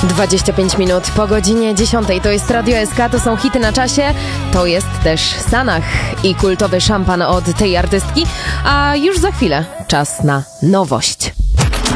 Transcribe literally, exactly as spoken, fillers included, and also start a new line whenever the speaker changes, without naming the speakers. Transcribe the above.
dwadzieścia pięć minut po godzinie dziesiątej. To jest Radio S K, to są hity na czasie. To jest też Sanach i kultowy szampan od tej artystki. A już za chwilę czas na nowość.